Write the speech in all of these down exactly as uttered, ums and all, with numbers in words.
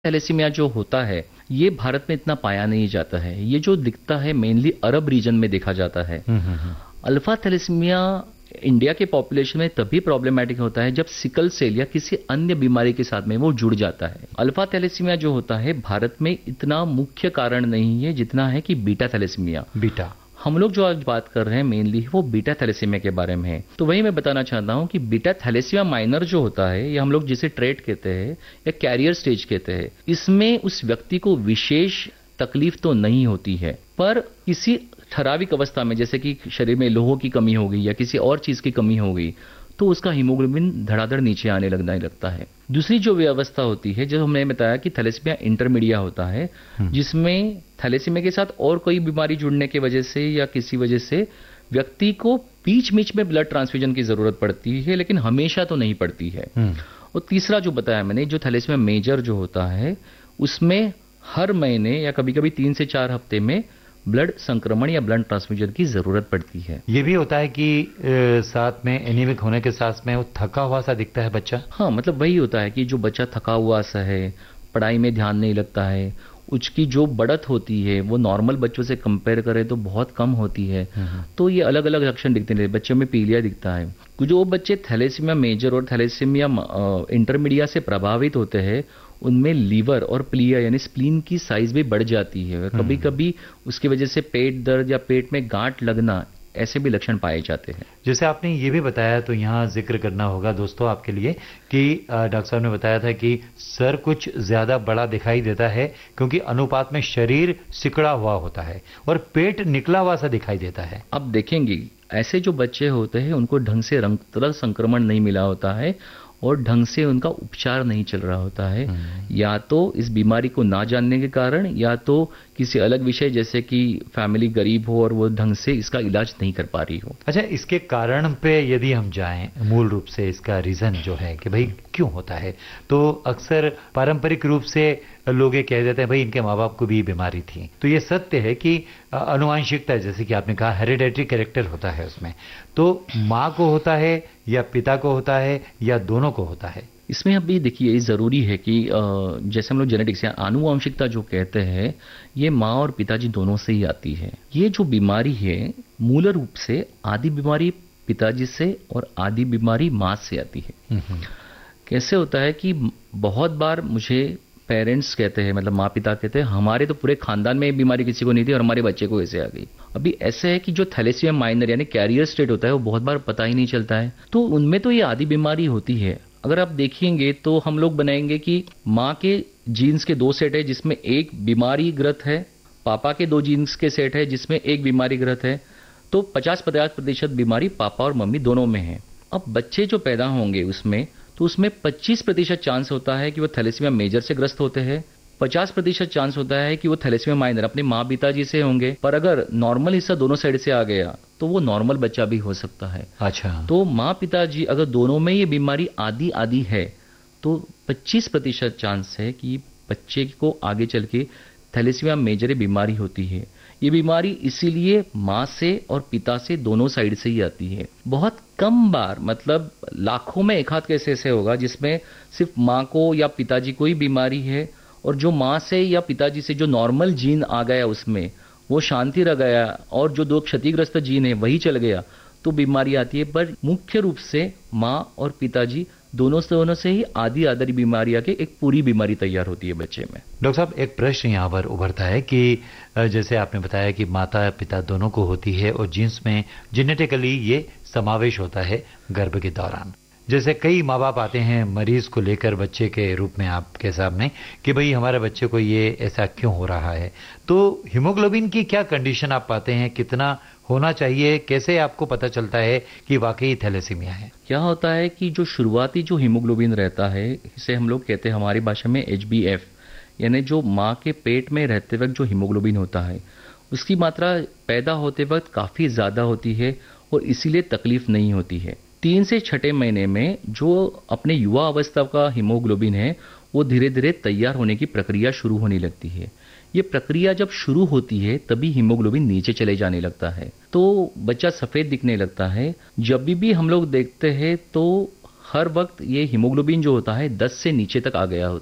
Thalassaemia जो होता है ये भारत में इतना पाया नहीं जाता है। ये जो दिखता है मेनली अरब रीजन में देखा जाता है। हम्म हम्म हम्म। अल्फा थैलेसीमिया इंडिया के पॉपुलेशन में तभी प्रॉब्लमेटिक होता है जब सिकल सेल या किसी अन्य बीमारी के साथ में वो जुड़ जाता है। अल्फा थैलेसीमिया जो होता है भारत में इतना मुख्य कारण नहीं है जितना है कि बीटा थैलेसीमिया। बीटा हम लोग जो आज बात कर रहे हैं मेनली वो बीटा थैलेसीमिया के बारे में है। तो वही मैं बताना चाहता हूं कि बीटा थैलेसीमिया माइनर जो होता है ये हम लोग जिसे ट्रेट कहते हैं या कैरियर स्टेज कहते हैं, इसमें उस व्यक्ति को विशेष तकलीफ तो नहीं होती है, पर किसी ठराविक अवस्था में जैसे कि शरीर में लोहो की कमी हो गई या किसी और चीज की कमी हो गई तो उसका हीमोग्लोबिन धड़ाधड़ नीचे आने लगने लगता है। दूसरी जो व्यवस्था होती है जो हमने बताया कि थैलेसीमिया इंटरमीडिया होता है जिसमें थैलेसीमिया के साथ और कोई बीमारी जुड़ने की वजह से या किसी वजह से व्यक्ति को बीच बीच में ब्लड ट्रांसफ्यूजन की जरूरत पड़ती है, लेकिन हमेशा तो नहीं पड़ती है। और तीसरा जो बताया मैंने जो थैलेसीमिया मेजर जो होता है उसमें हर महीने या कभी कभी तीन से चार हफ्ते में ब्लड संक्रमण या ब्लड ट्रांसफ्यूजन की जरूरत पड़ती है। ये भी होता है कि ए, साथ में एनीमिक होने के साथ में वो थका हुआ सा दिखता है बच्चा। हाँ, मतलब वही होता है कि जो बच्चा थका हुआ सा है, पढ़ाई में ध्यान नहीं लगता है, उसकी जो बढ़त होती है वो नॉर्मल बच्चों से कंपेयर करें तो बहुत कम होती है। तो ये अलग अलग लक्षण दिखते हैं। बच्चों में पीलिया दिखता है। जो बच्चे थैलेसीमिया मेजर और थैलेसीमिया इंटरमीडिया से प्रभावित होते हैं उनमें लीवर और प्लिया यानी स्प्लीन की साइज भी बढ़ जाती है। कभी कभी उसकी वजह से पेट दर्द या पेट में गांठ लगना ऐसे भी लक्षण पाए जाते हैं। जैसे आपने ये भी बताया तो यहाँ जिक्र करना होगा दोस्तों आपके लिए कि डॉक्टर साहब ने बताया था कि सर कुछ ज्यादा बड़ा दिखाई देता है क्योंकि अनुपात में शरीर सिकड़ा हुआ होता है और पेट निकला हुआ सा दिखाई देता है। अब देखेंगे ऐसे जो बच्चे होते हैं उनको ढंग से रक्त संक्रमण नहीं मिला होता है और ढंग से उनका उपचार नहीं चल रहा होता है, या तो इस बीमारी को ना जानने के कारण या तो किसी अलग विषय जैसे कि फैमिली गरीब हो और वो ढंग से इसका इलाज नहीं कर पा रही हो। अच्छा, इसके कारण पे यदि हम जाएं मूल रूप से इसका रीजन जो है कि भाई क्यों होता है, तो अक्सर पारंपरिक रूप से लोग ये कह देते हैं भाई इनके माँ बाप को भी बीमारी थी। तो ये सत्य है कि अनुवांशिकता जैसे कि आपने कहा हेरिडेटरी कैरेक्टर होता है उसमें, तो माँ को होता है या पिता को होता है या दोनों को होता है? इसमें अभी देखिए जरूरी है कि जैसे हम लोग जेनेटिक्स या आनुवंशिकता जो कहते हैं ये माँ और पिताजी दोनों से ही आती है। ये जो बीमारी है मूल रूप से आदि बीमारी पिताजी से और आदि बीमारी माँ से आती है। कैसे होता है कि बहुत बार मुझे पेरेंट्स कहते हैं, मतलब माँ पिता कहते हैं हमारे तो पूरे खानदान में ये बीमारी किसी को नहीं थी और हमारे बच्चे को ऐसे आ गई। अभी ऐसे है कि जो थैलेसीमिया माइनर यानी कैरियर स्टेट होता है वो बहुत बार पता ही नहीं चलता है, तो उनमें तो ये आदि बीमारी होती है। अगर आप देखेंगे तो हम लोग बनाएंगे कि माँ के जीन्स के दो सेट है जिसमें एक बीमारी ग्रस्त है, पापा के दो जीन्स के सेट है जिसमें एक बीमारी ग्रस्त है, तो पचास पचास प्रतिशत बीमारी पापा और मम्मी दोनों में है। अब बच्चे जो पैदा होंगे उसमें तो उसमें पच्चीस प्रतिशत चांस होता है कि वो थैलेसीमिया मेजर से ग्रस्त होते हैं, पचास प्रतिशत चांस होता है कि वो थैलेसीमिया माइनर अपने माँ पिताजी से होंगे। पर अगर नॉर्मल हिस्सा दोनों साइड से आ गया तो वो नॉर्मल बच्चा भी हो सकता है। अच्छा, तो माँ पिताजी अगर दोनों में ये बीमारी आदि आदि है तो पच्चीस प्रतिशत चांस है कि बच्चे को आगे चल के थैलेसीमिया मेजर बीमारी होती है। ये बीमारी इसीलिए माँ से और पिता से दोनों साइड से ही आती है। बहुत कम बार, मतलब लाखों में एक हाथ कैसे ऐसे होगा जिसमें सिर्फ माँ को या पिताजी को ही बीमारी है और जो माँ से या पिताजी से जो नॉर्मल जीन आ गया उसमें वो शांति रह गया और जो दो क्षतिग्रस्त जीन है वही चल गया तो बीमारी आती है। पर मुख्य रूप से माँ और पिताजी दोनों से दोनों से ही आदि आदि बीमारी आके एक पूरी बीमारी तैयार होती है बच्चे में। डॉक्टर साहब, एक प्रश्न यहाँ पर उभरता है कि जैसे आपने बताया कि माता पिता दोनों को होती है और जीन्स में जेनेटिकली ये समावेश होता है गर्भ के दौरान। जैसे कई माँ बाप आते हैं मरीज को लेकर बच्चे के रूप में आपके सामने कि भाई हमारे बच्चे को ये ऐसा क्यों हो रहा है, तो हीमोग्लोबिन की क्या कंडीशन आप पाते हैं, कितना होना चाहिए, कैसे आपको पता चलता है कि वाकई थैलेसीमिया है? क्या होता है कि जो शुरुआती जो हीमोग्लोबिन रहता है इसे हम लोग कहते हैं हमारी भाषा में एच बी एफ, यानी जो माँ के पेट में रहते वक्त जो हीमोग्लोबिन होता है उसकी मात्रा पैदा होते वक्त काफ़ी ज़्यादा होती है और इसीलिए तकलीफ नहीं होती है। तीन से छठे महीने में जो अपने युवा अवस्था का हीमोग्लोबिन है वो धीरे धीरे तैयार होने की प्रक्रिया शुरू होने लगती है। ये प्रक्रिया जब शुरू होती है तभी हीमोग्लोबिन नीचे चले जाने लगता है, तो बच्चा सफेद दिखने लगता है। जब भी, भी हम लोग देखते हैं तो हर वक्त ये हीमोग्लोबिन जो होता है दस से नीचे तक आ गया होता है।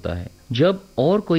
जब और कोई